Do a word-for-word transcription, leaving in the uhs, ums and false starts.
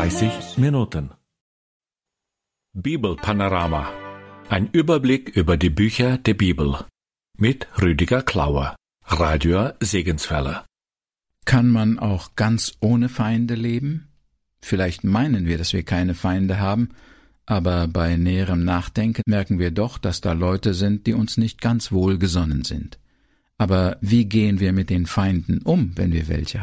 dreißig Minuten. Bibelpanorama. Ein Überblick über die Bücher der Bibel. Mit Rüdiger Klauer, Radio Segenswelle. Kann man auch ganz ohne Feinde leben? Vielleicht meinen wir, dass wir keine Feinde haben, aber bei näherem Nachdenken merken wir doch, dass da Leute sind, die uns nicht ganz wohlgesonnen sind. Aber wie gehen wir mit den Feinden um, wenn wir welche